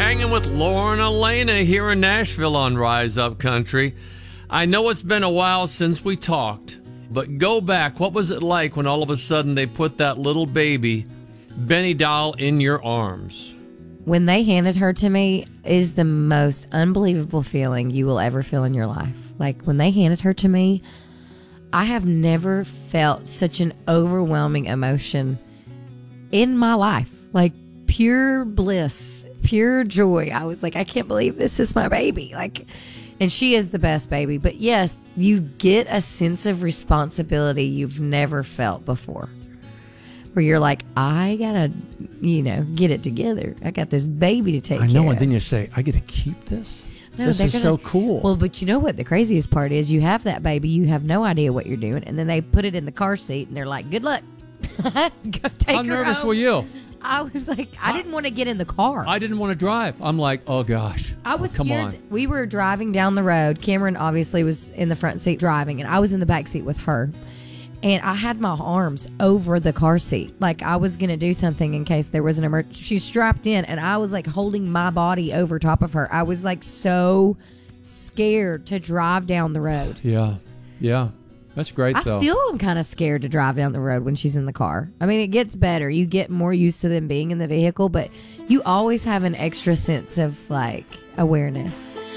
hanging with Lauren Elena here in Nashville on Rise Up Country. I know it's been a while since we talked, but go back. What was it like when all of a sudden they put that little baby, Benny doll, in your arms? When they handed her to me is the most unbelievable feeling you will ever feel in your life. Like, when they handed her to me, I have never felt such an overwhelming emotion in my life. Like, pure bliss, pure joy. I was like, I can't believe this is my baby. Like, and she is the best baby. But yes, you get a sense of responsibility you've never felt before. Where you're like, I gotta, get it together. I got this baby to take care of. I know, and then you say, I get to keep this? No, this is so cool. Well, but you know what the craziest part is? You have that baby, you have no idea what you're doing, and then they put it in the car seat, and they're like, good luck. Go take How her nervous home. were you? I was like, I didn't want to get in the car. I didn't want to drive. I'm like, oh, gosh. I was Come scared. on. We were driving down the road. Cameron obviously was in the front seat driving, and I was in the back seat with her. And I had my arms over the car seat. Like, I was going to do something in case there was an emergency. She's strapped in, and I was, like, holding my body over top of her. I was, like, so scared to drive down the road. Yeah. That's great, though. I still am kind of scared to drive down the road when she's in the car. I mean, it gets better. You get more used to them being in the vehicle, but you always have an extra sense of, like, awareness.